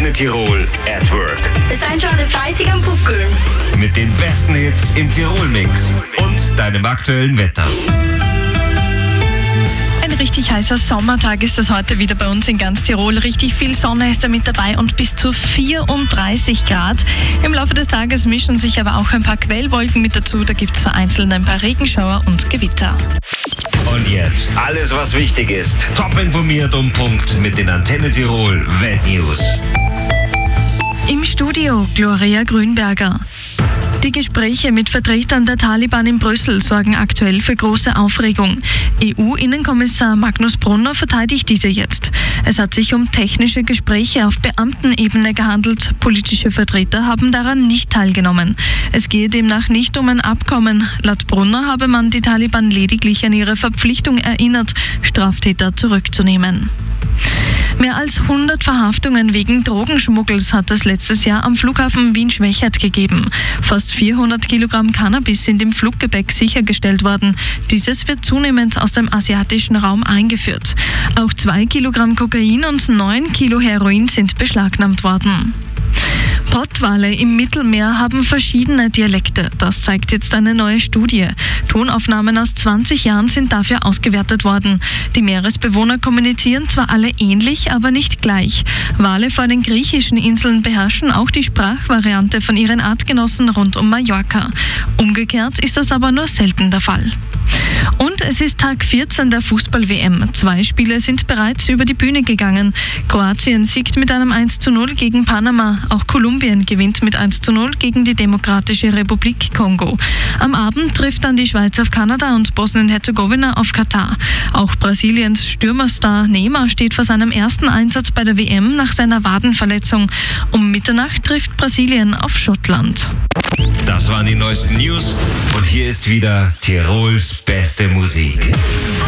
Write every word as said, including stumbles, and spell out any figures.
Antenne Tirol at Work. Wir sind schon alle fleißig am Buckeln. Mit den besten Hits im Tirol-Mix und deinem aktuellen Wetter. Ein richtig heißer Sommertag ist das heute wieder bei uns in ganz Tirol. Richtig viel Sonne ist da mit dabei und bis zu vierunddreißig Grad. Im Laufe des Tages mischen sich aber auch ein paar Quellwolken mit dazu. Da gibt es vereinzelt ein paar Regenschauer und Gewitter. Und jetzt alles, was wichtig ist. Top informiert um Punkt mit den Antenne Tirol Weltnews. Im Studio Gloria Grünberger. Die Gespräche mit Vertretern der Taliban in Brüssel sorgen aktuell für große Aufregung. E U-Innenkommissar Magnus Brunner verteidigt diese jetzt. Es hat sich um technische Gespräche auf Beamtenebene gehandelt. Politische Vertreter haben daran nicht teilgenommen. Es gehe demnach nicht um ein Abkommen. Laut Brunner habe man die Taliban lediglich an ihre Verpflichtung erinnert, Straftäter zurückzunehmen. Mehr als hundert Verhaftungen wegen Drogenschmuggels hat es letztes Jahr am Flughafen Wien-Schwechat gegeben. Fast vierhundert Kilogramm Cannabis sind im Fluggepäck sichergestellt worden. Dieses wird zunehmend aus dem asiatischen Raum eingeführt. Auch zwei Kilogramm Kokain und neun Kilo Heroin sind beschlagnahmt worden. Pottwale im Mittelmeer haben verschiedene Dialekte. Das zeigt jetzt eine neue Studie. Tonaufnahmen aus zwanzig Jahren sind dafür ausgewertet worden. Die Meeresbewohner kommunizieren zwar alle ähnlich, aber nicht gleich. Wale vor den griechischen Inseln beherrschen auch die Sprachvariante von ihren Artgenossen rund um Mallorca. Umgekehrt ist das aber nur selten der Fall. Und es ist Tag vierzehn der Fußball-W M. Zwei Spiele sind bereits über die Bühne gegangen. Kroatien siegt mit einem eins zu null gegen Panama. Auch Kolumbien gewinnt mit eins zu null gegen die Demokratische Republik Kongo. Am Abend trifft dann die Schweiz auf Kanada und Bosnien-Herzegowina auf Katar. Auch Brasiliens Stürmerstar Neymar steht vor seinem ersten Einsatz bei der W M nach seiner Wadenverletzung. Um Mitternacht trifft Brasilien auf Schottland. Das waren die neuesten News und hier ist wieder Tirols beste Musik.